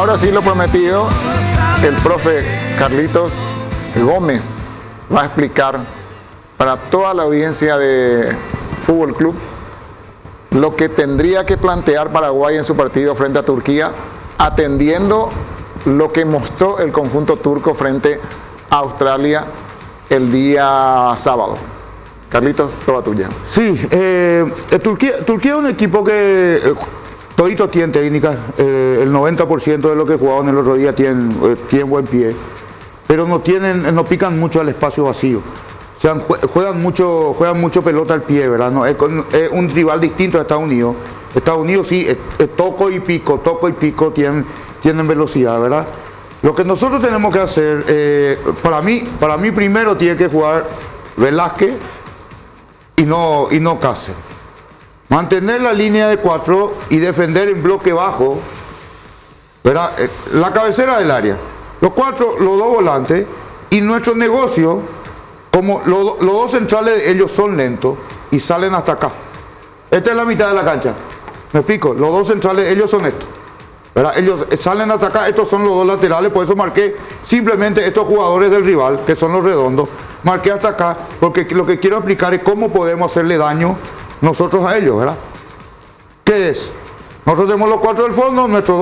ahora sí, lo prometido, el profe Carlitos Gómez va a explicar para toda la audiencia de Fútbol Club lo que tendría que plantear Paraguay en su partido frente a Turquía, atendiendo lo que mostró el conjunto turco frente a Australia el día sábado. Carlitos, toda tuya. Sí, Turquía es un equipo que todito tiene técnica, el 90% de lo que jugaron el otro día tienen buen pie, pero no pican mucho al espacio vacío. O sea, juegan mucho pelota al pie, ¿verdad? No, es un rival distinto a Estados Unidos. Estados Unidos sí, toco y pico, tienen velocidad, ¿verdad? Lo que nosotros tenemos que hacer, para mí primero tiene que jugar Velázquez y no Cáceres. Mantener la línea de 4 y defender en bloque bajo, ¿verdad? La cabecera del área. Los dos volantes, y nuestro negocio, como los dos centrales ellos son lentos y salen hasta acá. Esta es la mitad de la cancha. ¿Me explico? Los dos centrales ellos son estos, ¿verdad? Ellos salen hasta acá, estos son los dos laterales, por eso marqué simplemente estos jugadores del rival, que son los redondos, marqué hasta acá, porque lo que quiero explicar es cómo podemos hacerle daño nosotros a ellos, ¿verdad? ¿Qué es? Nosotros tenemos los 4 del fondo, nuestros